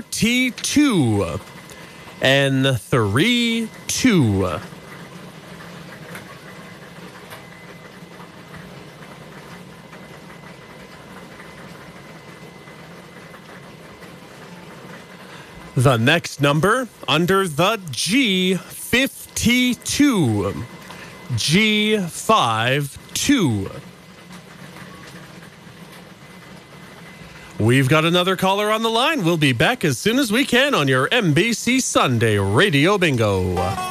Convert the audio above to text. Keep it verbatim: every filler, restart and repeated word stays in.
thirty-two. N three two. The next number under the G fifty-two. G fifty-two. We've got another caller on the line. We'll be back as soon as we can on your N B C Sunday Radio Bingo.